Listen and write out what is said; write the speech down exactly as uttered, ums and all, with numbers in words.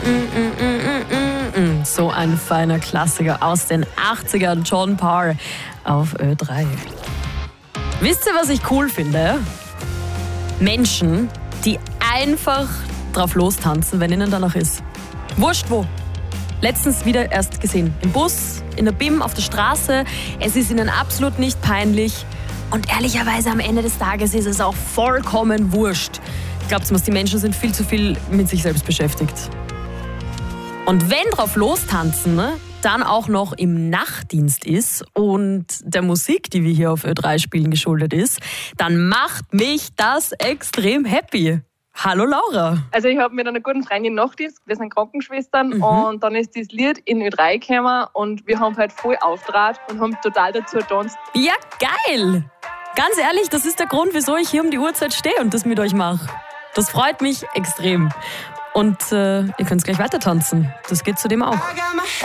So ein feiner Klassiker aus den achtzigern, John Parr auf Ö drei. Wisst ihr, was ich cool finde? Menschen, die einfach drauf lostanzen, wenn ihnen danach ist. Wurscht wo. Letztens wieder erst gesehen. Im Bus, in der B I M, auf der Straße. Es ist ihnen absolut nicht peinlich. Und ehrlicherweise am Ende des Tages ist es auch vollkommen wurscht. Glaubt mir, die Menschen sind viel zu viel mit sich selbst beschäftigt. Und wenn drauf lostanzen, ne, dann auch noch im Nachtdienst ist und der Musik, die wir hier auf Ö drei spielen, geschuldet ist, dann macht mich das extrem happy. Hallo Laura. Also ich habe mit einer guten Freundin Nachtdienst, wir sind Krankenschwestern, mhm. und dann ist das Lied in Ö drei gekommen und wir haben halt voll aufgetragen und haben total dazu getanzt. Ja, geil! Ganz ehrlich, das ist der Grund, wieso ich hier um die Uhrzeit stehe und das mit euch mache. Das freut mich extrem. Und äh, ihr könnt gleich weiter tanzen. Das geht zudem auch.